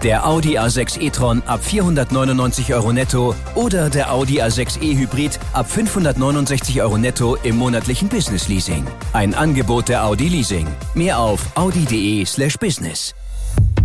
Der Audi A6 e-tron ab 499 € netto oder der Audi A6 e-Hybrid ab 569 € netto im monatlichen Business Leasing. Ein Angebot der Audi Leasing. Mehr auf audi.de/business.